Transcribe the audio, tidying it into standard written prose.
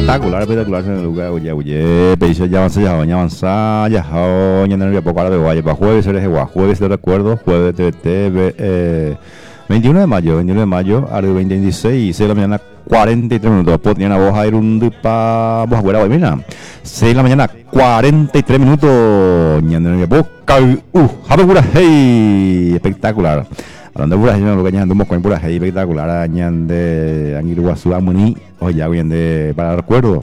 espectacular, señor Lucas. Oye, pedicho ya avanza, ya, nervio poco ahora de guay, para jueves, eres igual, jueves de recuerdo, jueves de TVT, 21 de mayo, ahora 2026, 6 de la mañana, 43 minutos. Pues tiene una voz a ir un pa, voz afuera, hoy, mira, 6 de la mañana, 43 minutos, nervio poco, hey, espectacular. Hablando de pura lo que ya andamos con pura espectacular, añan de Anguirguazú, Amuni, oye, ya bien de para recuerdo.